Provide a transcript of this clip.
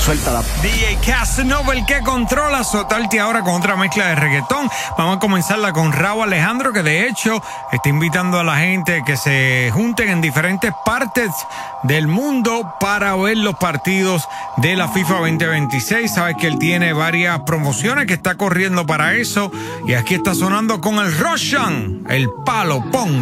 Suéltala. DJ Casanova, el que controla, Sotarte ahora con otra mezcla de reggaetón. Vamos a comenzarla con Rauw Alejandro, que de hecho está invitando a la gente que se junten en diferentes partes del mundo para ver los partidos de la FIFA 2026. Sabes que él tiene varias promociones que está corriendo para eso. Y aquí está sonando con el Roshan, el palo, pon.